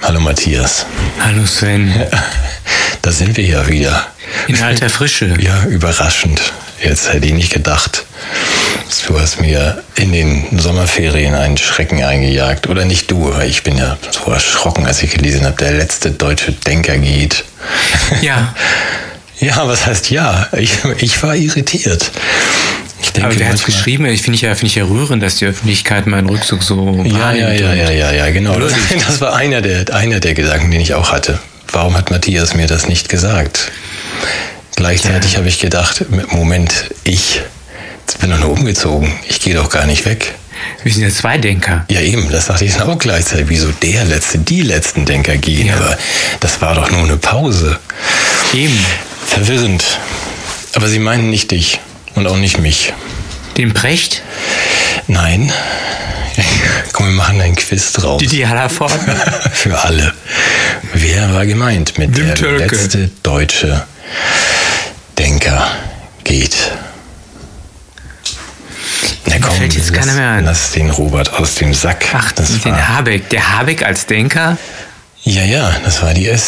Hallo Matthias. Hallo Sven. Da sind wir ja wieder. In alter Frische. Ja, überraschend. Jetzt hätte ich nicht gedacht. Du hast mir in den Sommerferien einen Schrecken eingejagt. Oder nicht du, weil ich bin ja so erschrocken, als ich gelesen habe, der letzte deutsche Denker geht. Ja. Ja, was heißt ja? Ich war irritiert. Ich denke, aber der hat es geschrieben, finde ich ja rührend, dass die Öffentlichkeit meinen Rückzug so wahrnimmt. Ja, genau. Das war einer der Gedanken, den ich auch hatte. Warum hat Matthias mir das nicht gesagt? Gleichzeitig habe ich gedacht, Moment, ich bin doch nur umgezogen. Ich gehe doch gar nicht weg. Wir sind ja zwei Denker. Ja eben, das dachte ich dann auch gleichzeitig. Wieso die letzten Denker gehen? Ja. Aber das war doch nur eine Pause. Eben. Verwirrend. Aber sie meinen nicht dich und auch nicht mich. Den Brecht? Nein. Komm, wir machen einen Quiz draus. Die Hallervorden? Für alle. Wer war gemeint mit Dem der Tölke. Letzte deutsche Denker geht? Na komm, fällt jetzt keiner mehr ein. Lass den Robert aus dem Sack. Ach, den Habeck. Der Habeck als Denker? Ja, das war die